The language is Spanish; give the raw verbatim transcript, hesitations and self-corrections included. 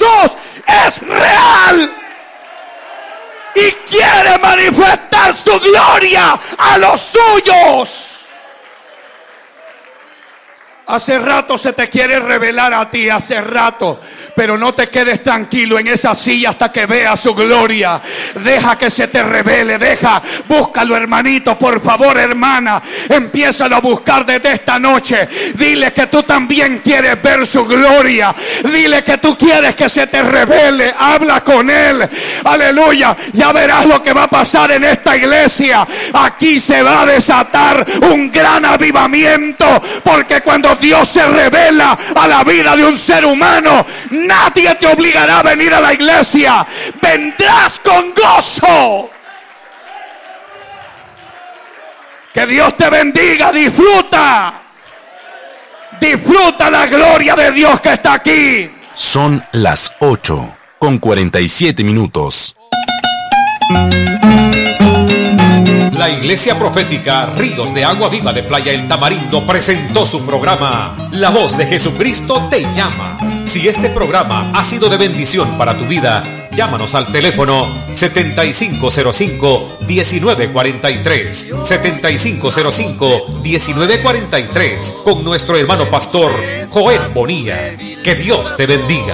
Jesús es real y quiere manifestar su gloria a los suyos. Hace rato se te quiere revelar a ti, hace rato. Pero no te quedes tranquilo en esa silla hasta que veas su gloria. Deja que se te revele, deja, búscalo, hermanito, por favor, hermana. Empiézalo a buscar desde esta noche. Dile que tú también quieres ver su gloria. Dile que tú quieres que se te revele. Habla con él. Aleluya. Ya verás lo que va a pasar en esta iglesia. Aquí se va a desatar un gran avivamiento. Porque cuando Dios se revela a la vida de un ser humano, nadie te obligará a venir a la iglesia. Vendrás con gozo. Que Dios te bendiga. Disfruta. Disfruta la gloria de Dios que está aquí. Son las ocho con cuarenta y siete minutos. La Iglesia Profética Ríos de Agua Viva de Playa El Tamarindo presentó su programa La Voz de Jesucristo te llama. Si este programa ha sido de bendición para tu vida, llámanos al teléfono setenta y cinco cero cinco, diecinueve cuarenta y tres, setenta y cinco cero cinco, diecinueve cuarenta y tres, con nuestro hermano pastor Joel Bonilla. Que Dios te bendiga.